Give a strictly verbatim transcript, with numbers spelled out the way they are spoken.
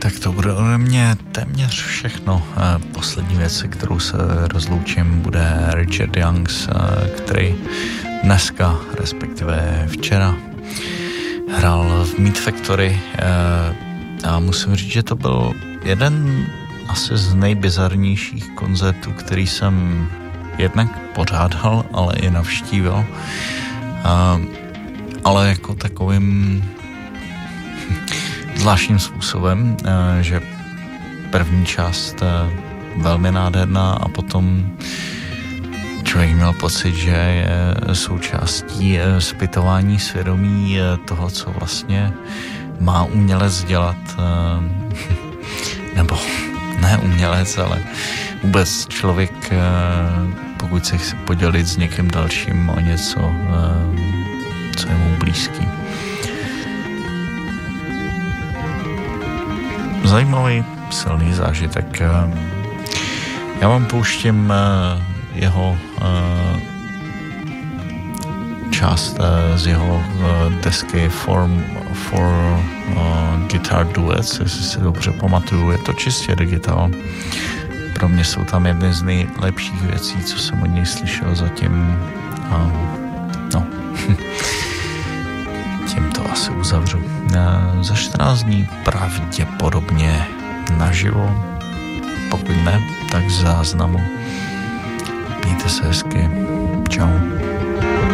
Tak to bude ode mě téměř všechno. Poslední věc, se kterou se rozloučím, bude Richard Youngs, který dneska, respektive včera, hrál v Meat Factory a musím říct, že to byl jeden asi z nejbizarnějších koncertů, který jsem jednak pořádal, ale i navštívil. Ale jako takovým zvláštním způsobem, že první část velmi nádherná a potom člověk měl pocit, že je součástí zpytování svědomí toho, co vlastně má umělec dělat, nebo ne umělec, ale vůbec člověk, pokud se chce podělit s někým dalším o něco, co je mu blízký. Zajímavý, silný zážitek. Já vám pouštím jeho část z jeho desky For, for Guitar Duets, jestli si dobře pamatuju, je to čistě digital. Pro mě jsou tam jedny z nejlepších věcí, co jsem od něj slyšel zatím. No, tím to asi uzavřu. Za čtrnáct dní pravděpodobně naživo, pokud ne, tak z záznamu. Mějte se hezky. Čau.